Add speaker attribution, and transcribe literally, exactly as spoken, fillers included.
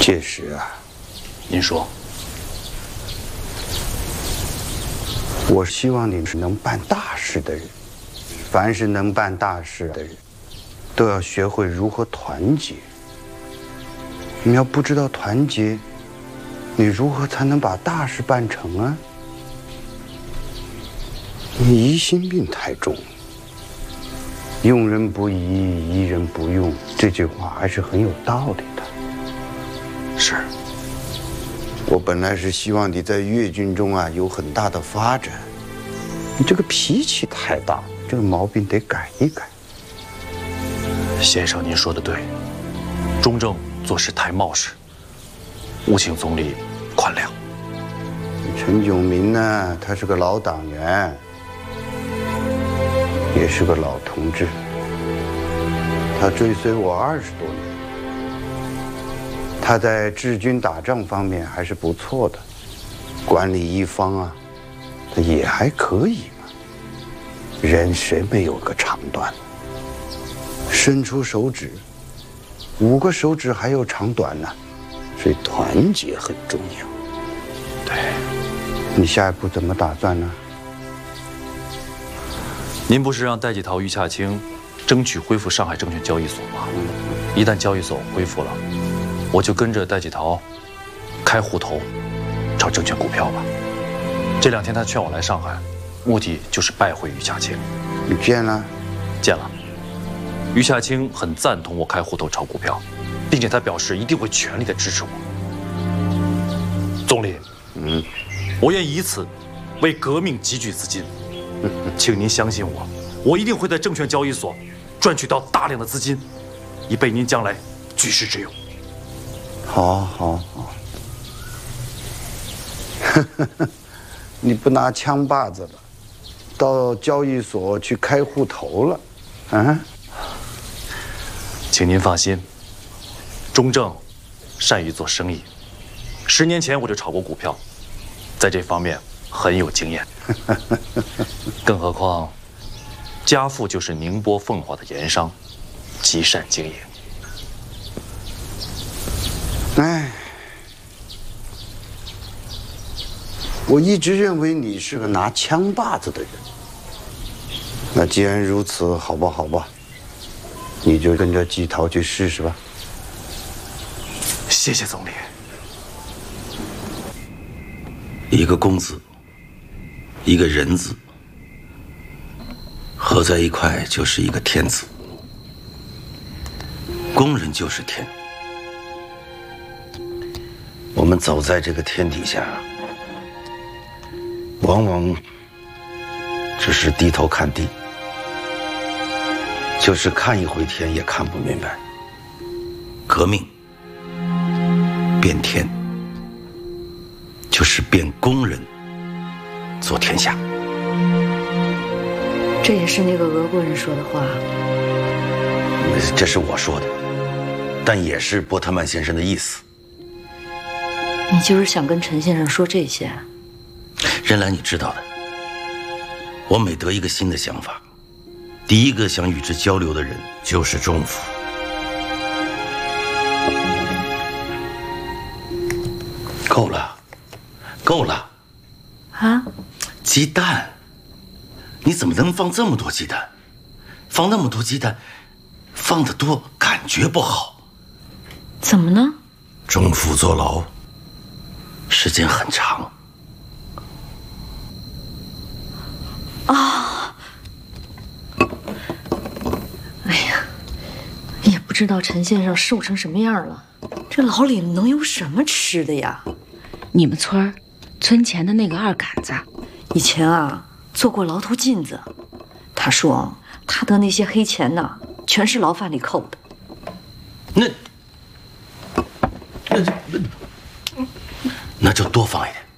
Speaker 1: 切实啊。
Speaker 2: 您说。
Speaker 1: 我希望你是能办大事的人。凡是能办大事的人，都要学会如何团结。你要不知道团结，你如何才能把大事办成啊？你疑心病太重了。用人不疑，疑人不用，这句话还是很有道理的。
Speaker 2: 是。
Speaker 1: 我本来是希望你在粤军中啊有很大的发展，你这个脾气太大，这个毛病得改一改。
Speaker 2: 先生，您说的对，中正做事太冒失，务请总理宽谅。
Speaker 1: 陈炯明呢，他是个老党员，也是个老同志，他追随我二十多年。他在治军打仗方面还是不错的，管理一方啊，他也还可以嘛。人谁没有个长短？伸出手指，五个手指还有长短呢，所以团结很重要。
Speaker 2: 对，
Speaker 1: 你下一步怎么打算呢？
Speaker 2: 您不是让戴季陶、于洽清争取恢复上海证券交易所吗？一旦交易所恢复了，我就跟着戴季陶开户头炒证券股票吧。这两天他劝我来上海，目的就是拜会于洽清。
Speaker 1: 你见了？
Speaker 2: 见了。于洽清很赞同我开户头炒股票，并且他表示一定会全力的支持我。总理，
Speaker 1: 嗯，
Speaker 2: 我愿以此为革命集聚资金，请您相信我，我一定会在证券交易所赚取到大量的资金，以备您将来举世之用。
Speaker 1: 好，好，好。你不拿枪把子了，到交易所去开户头了，啊？
Speaker 2: 请您放心，中正善于做生意，十年前我就炒过股票，在这方面很有经验。更何况，家父就是宁波奉化的盐商，极善经营。
Speaker 1: 哎，我一直认为你是个拿枪把子的人。那既然如此，好吧，好吧，你就跟着季陶去试试吧。
Speaker 2: 谢谢总理。
Speaker 3: 一个公字，一个人字，合在一块就是一个天字。工人就是天。我们走在这个天底下，往往只是低头看地，就是看一回天也看不明白。革命变天，就是变工人做天下。
Speaker 4: 这也是那个俄国人说的话。
Speaker 3: 这是我说的，但也是波特曼先生的意思。
Speaker 4: 你就是想跟陈先生说这些？
Speaker 3: 任兰，你知道的，我每得一个新的想法，第一个想与之交流的人就是钟府。够了，够了！
Speaker 4: 啊？
Speaker 3: 鸡蛋？你怎么能放这么多鸡蛋？放那么多鸡蛋，放得多感觉不好。
Speaker 4: 怎么呢？
Speaker 3: 钟府坐牢时间很长。
Speaker 4: 啊！哎呀，也不知道陈先生瘦成什么样了。这牢里能有什么吃的呀？
Speaker 5: 你们村儿村前的那个二杆子，
Speaker 4: 以前啊做过牢头进子。他说他的那些黑钱呢，全是牢饭里扣的。
Speaker 3: 那那那那就多放一点。